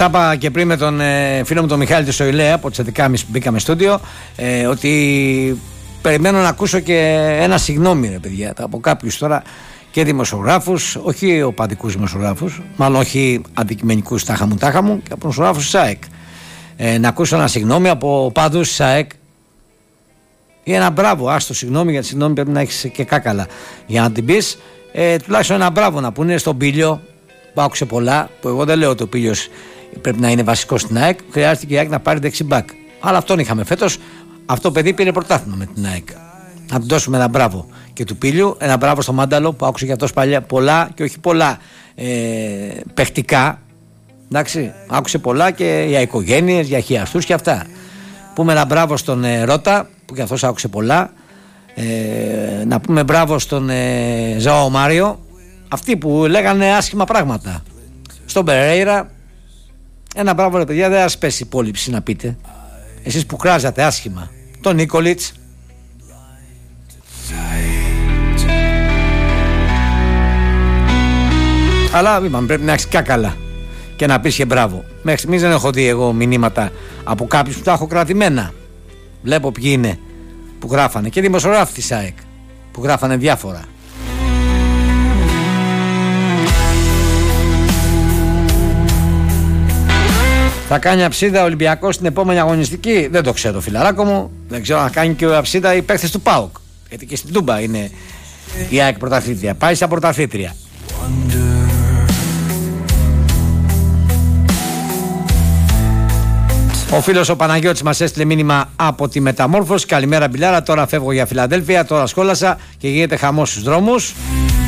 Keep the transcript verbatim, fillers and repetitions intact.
Τα είπα και πριν με τον ε, φίλο μου τον Μιχάλη του Σοηλέα από τις έντεκα και μισή που μπήκαμε στούντιο, ε, ότι περιμένω να ακούσω και ένα συγγνώμη, ρε παιδιά, από κάποιους τώρα και δημοσιογράφους, όχι οπαδικούς δημοσιογράφους, μάλλον όχι αντικειμενικούς τάχα μου τάχα μου, και από δημοσιογράφους της ΑΕΚ. Ε, να ακούσω ένα συγγνώμη από οπαδούς της ΑΕΚ ή ένα μπράβο. Άστο συγγνώμη, γιατί συγγνώμη πρέπει να έχεις και κάκαλα για να την πεις. Ε, τουλάχιστον ένα μπράβο να πούνε στον Πίλιο που άκουσε πολλά. Που εγώ δεν λέω ότι ο Πίλιος πρέπει να είναι βασικός στην ΑΕΚ. Χρειάζεται και η ΑΕΚ να πάρει δεξιμπάκ. Αλλά αυτόν είχαμε φέτος. Αυτό το παιδί πήρε πρωτάθλημα με την ΑΕΚ. Να του δώσουμε ένα μπράβο και του Πίλιου. Ένα μπράβο στο Μάνταλο που άκουσε και αυτός παλιά πολλά και όχι πολλά ε, παιχτικά. Εντάξει, άκουσε πολλά και για οικογένειες, για χιαστούς και αυτά. Πούμε ένα μπράβο στον ε, Ρώτα που και αυτός άκουσε πολλά. Ε, να πούμε μπράβο στον ε, Ζαό Μάριο. Αυτοί που λέγανε άσχημα πράγματα. Στον Περέιρα. Ένα μπράβο, ρε παιδιά, δεν σας πέσει υπόλοιψη να πείτε. Εσείς που κράζατε άσχημα. Τον Νίκολιτς. Αλλά είπαμε, πρέπει να έχεις κάκαλα και να πεις και μπράβο. Μέχρι στιγμής δεν έχω δει εγώ μηνύματα από κάποιους που τα έχω κρατημένα. Βλέπω ποιοι είναι που γράφανε και δημοσιογράφοι της ΑΕΚ που γράφανε διάφορα. Θα κάνει αψίδα ο Ολυμπιακός στην επόμενη αγωνιστική? Δεν το ξέρω, φιλαράκο μου. Δεν ξέρω να κάνει και ο αψίδα οι παίκτες του ΠΑΟΚ. Γιατί και στην Τούμπα είναι η ΑΕΚ πρωταθλήτρια. Πάει σαν πρωταθλήτρια. Ο φίλος ο Παναγιώτης μας έστειλε μήνυμα από τη Μεταμόρφωση. Καλημέρα Μπιλάρα, τώρα φεύγω για Φιλαδέλφια, τώρα σκόλασα και γίνεται χαμός στους δρόμους.